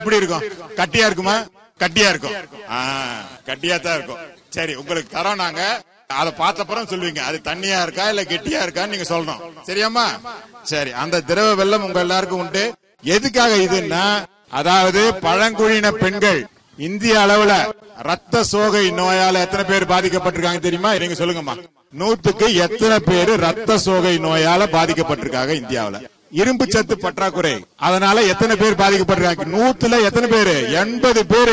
எப்படி இருக்கும்? கட்டியா இருக்குமா? கட்டியா இருக்கும். கட்டியா தான் இருக்கும். சரி, உங்களுக்கு தரோம் நாங்க. அதை பார்த்தப்பறம் சொல்லுவீங்க அது தண்ணியா இருக்கா இல்ல கெட்டியா இருக்கான்னு நீங்க சொல்லணும். சரியாமா? சரி, அந்த திரவ வெள்ளம் உங்க எல்லாருக்கும் உண்டு. எதுக்காக இதுன்னா, அதாவது பழங்குடியின பெண்கள் இந்திய அளவுல ரத்த சோகை நோயால எத்தனை பேர் பாதிக்கப்பட்டிருக்காங்க தெரியுமா? நீங்க சொல்லுங்கம்மா. 100க்கு எத்தனை பேர் ரத்த சோகை நோயால பாதிக்கப்பட்டிருக்காங்க இந்தியாவில? இரும்பு சத்து பற்றாக்குறை, அதனால எத்தனை பேர் பாதிக்கப்பட்டிருக்காங்க? 100ல எத்தனை பேரு? 80 பேர்